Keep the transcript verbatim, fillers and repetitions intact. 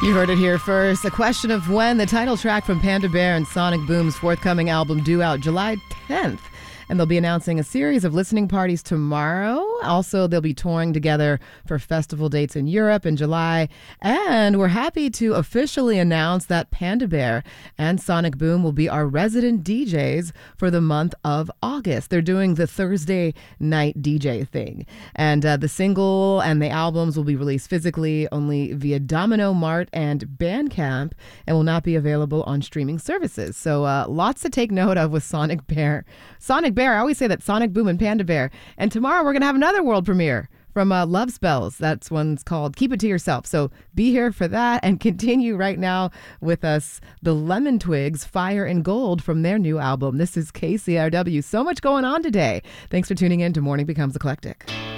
You heard it here first. A question of when. The title track from Panda Bear and Sonic Boom's forthcoming album due out July tenth. And they'll be announcing a series of listening parties tomorrow. Also, they'll be touring together for festival dates in Europe in July. And we're happy to officially announce that Panda Bear and Sonic Boom will be our resident D Js for the month of August. They're doing the Thursday night D J thing. And uh, the single and the albums will be released physically only via Domino Mart and Bandcamp and will not be available on streaming services. So uh, lots to take note of with Sonic Bear. Sonic Bear, I always say that Sonic Boom and Panda Bear. And tomorrow we're going to have another world premiere from uh, Love Spells. That's one's called Keep It To Yourself. So be here for that and continue right now with us, the Lemon Twigs, Fire and Gold from their new album. This is K C R W. So much going on today. Thanks for tuning in to Morning Becomes Eclectic.